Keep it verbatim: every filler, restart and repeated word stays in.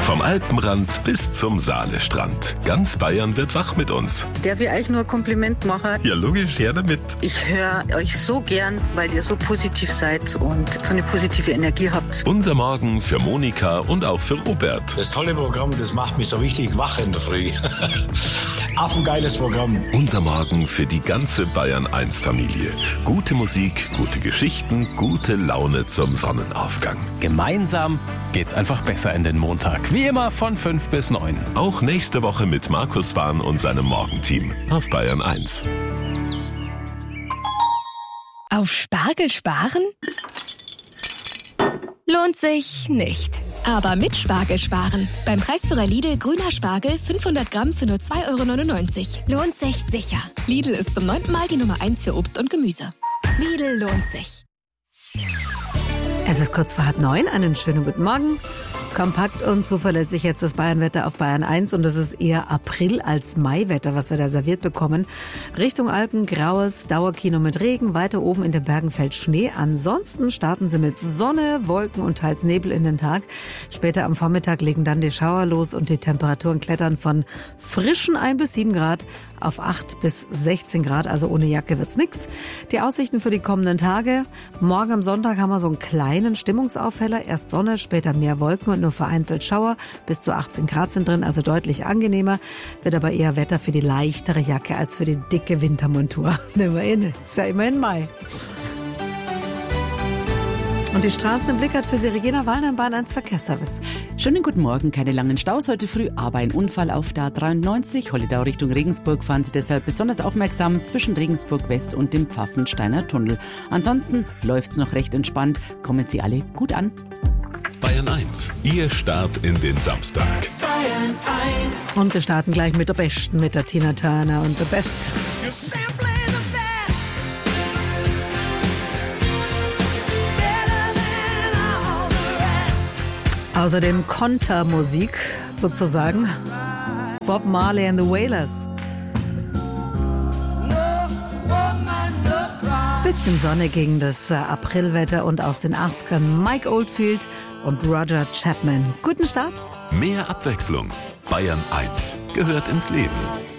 Vom Alpenrand bis zum Saalestrand. Ganz Bayern wird wach mit uns. Darf ich euch nur ein Kompliment machen? Ja, logisch, her damit. Ich höre euch so gern, weil ihr so positiv seid und so eine positive Energie habt. Unser Morgen für Monika und auch für Robert. Das tolle Programm, das macht mich so richtig wach in der Früh. Affengeiles Programm. Unser Morgen für die ganze Bayern eins Familie. Gute Musik, gute Geschichten, gute Laune zum Sonnenaufgang. Gemeinsam geht's einfach besser in den Montag. Wie immer von fünf bis neun. Auch nächste Woche mit Markus Wahn und seinem Morgenteam auf Bayern eins. Auf Spargel sparen? Lohnt sich nicht. Aber mit Spargel sparen. Beim Preisführer Lidl grüner Spargel fünfhundert Gramm für nur zwei Euro neunundneunzig. Lohnt sich sicher. Lidl ist zum neunten Mal die Nummer eins für Obst und Gemüse. Lidl lohnt sich. Es ist kurz vor halb neun. Einen schönen guten Morgen. Kompakt und zuverlässig jetzt das Bayernwetter auf Bayern eins und das ist eher April- als Maiwetter, was wir da serviert bekommen. Richtung Alpen graues Dauerkino mit Regen, weiter oben in den Bergen fällt Schnee. Ansonsten starten sie mit Sonne, Wolken und teils Nebel in den Tag. Später am Vormittag legen dann die Schauer los und die Temperaturen klettern von frischen ein bis sieben Grad auf acht bis sechzehn Grad, also ohne Jacke wird's nix. Die Aussichten für die kommenden Tage. Morgen am Sonntag haben wir so einen kleinen Stimmungsaufheller. Erst Sonne, später mehr Wolken und nur vereinzelt Schauer. Bis zu achtzehn Grad sind drin, also deutlich angenehmer. Wird aber eher Wetter für die leichtere Jacke als für die dicke Wintermontur. Nehmen wir inne. Ist ja immerhin Mai. Und die Straßen im Blick hat für Sie Regina Wallner im Bahn eins Verkehrsservice. Schönen guten Morgen, keine langen Staus heute früh, aber ein Unfall auf der A dreiundneunzig. Holledau Richtung Regensburg fahren Sie deshalb besonders aufmerksam zwischen Regensburg West und dem Pfaffensteiner Tunnel. Ansonsten läuft's noch recht entspannt. Kommen Sie alle gut an. Bayern eins, Ihr Start in den Samstag. Bayern eins. Und Sie starten gleich mit der Besten, mit der Tina Turner und The Best. Außerdem Kontermusik sozusagen. Bob Marley and the Wailers. Bisschen Sonne gegen das äh, Aprilwetter und aus den achtzigern Mike Oldfield und Roger Chapman. Guten Start. Mehr Abwechslung. Bayern eins gehört ins Leben.